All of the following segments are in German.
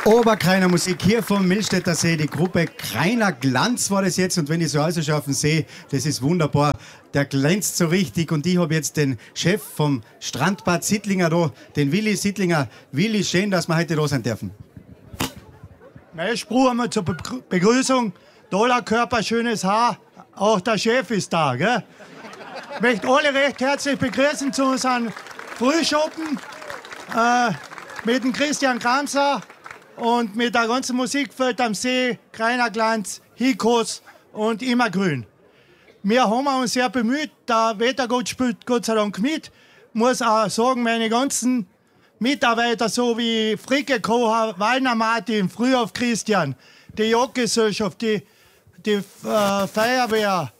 Oberkrainer Musik hier vom Millstätter See. Die Gruppe Krainer Glanz war das jetzt. Und wenn ich so also auf den See, das ist wunderbar. Der glänzt so richtig. Und ich habe jetzt den Chef vom Strandbad Sittlinger da, den Willi Sittlinger. Willi, schön, dass wir heute da sein dürfen. Mein Spruch einmal zur Begrüßung. Toller Körper, schönes Haar. Auch der Chef ist da, gell? Ich möchte alle recht herzlich begrüßen zu unserem Frühschoppen mit dem Christian Kramser und mit der ganzen Musikfeld am See, Krainer Glanz, Hikos und Immergrün. Wir haben uns sehr bemüht, der Wettergott spielt Gott sei Dank mit. Muss auch sagen, meine ganzen Mitarbeiter, so wie Fricke Kocher, Wallner Martin, Frühauf Christian, die Jagdgesellschaft, die Feuerwehr,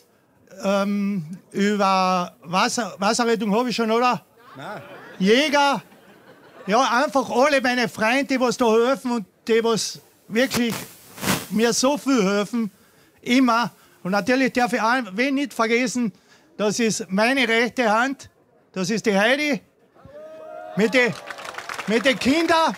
über Wasserrettung habe ich schon, oder? Nein. Jäger, ja, einfach alle meine Freunde, die was da helfen und die was wirklich mir so viel helfen, immer. Und natürlich darf ich auch wen nicht vergessen, das ist meine rechte Hand, das ist die Heidi, mit den Kindern,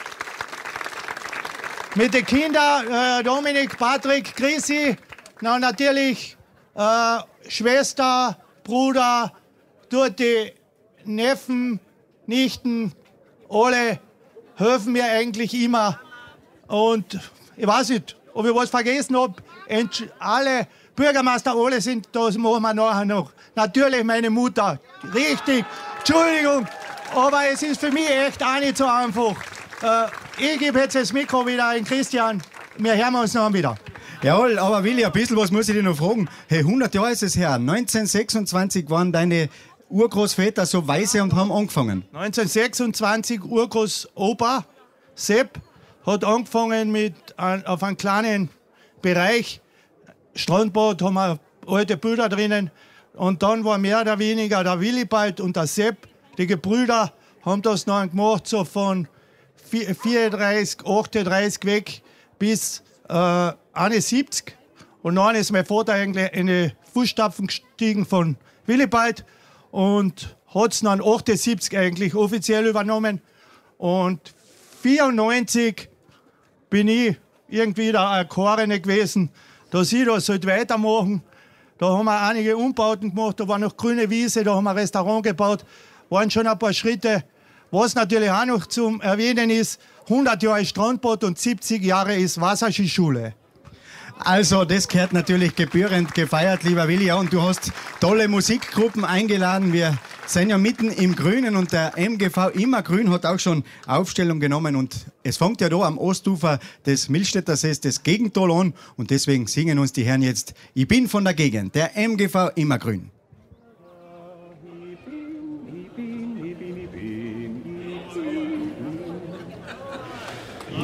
Dominik, Patrick, Chrissy, na, natürlich Schwester, Bruder, dort die Neffen, Nichten, alle helfen mir eigentlich immer. Und ich weiß nicht, ob ich was vergessen habe. Alle Bürgermeister, alle sind, das machen wir nachher noch. Natürlich meine Mutter, richtig, Entschuldigung, aber es ist für mich echt auch nicht so einfach. Ich gebe jetzt das Mikro wieder an Christian, wir hören uns noch wieder. Jawohl, aber Willi, ein bisschen was muss ich dich noch fragen. Hey, 100 Jahre ist es her. 1926 waren deine Urgroßväter so weise und haben angefangen. 1926 Urgroßopa Sepp hat angefangen auf einem kleinen Bereich. Strandbad, haben wir alte Bilder drinnen. Und dann war mehr oder weniger der Willibald und der Sepp, die Gebrüder, haben das dann gemacht, so von 34, 38 weg bis 71. Und dann ist mein Vater eigentlich in die Fußstapfen gestiegen von Willibald und hat es dann 78 eigentlich offiziell übernommen. Und 94 bin ich irgendwie der Erkorene gewesen, dass ich das halt weitermachen. Da haben wir einige Umbauten gemacht, da war noch grüne Wiese, da haben wir ein Restaurant gebaut, waren schon ein paar Schritte. Was natürlich auch noch zum Erwähnen ist, 100 Jahre Strandbad und 70 Jahre ist Wasserskischule. Also, das gehört natürlich gebührend gefeiert, lieber Willi. Ja, und du hast tolle Musikgruppen eingeladen. Wir sind ja mitten im Grünen und der MGV Immergrün hat auch schon Aufstellung genommen. Und es fängt ja da am Ostufer des Millstätter Sees das Gegental an. Und deswegen singen uns die Herren jetzt Ich bin von der Gegend, der MGV Immergrün.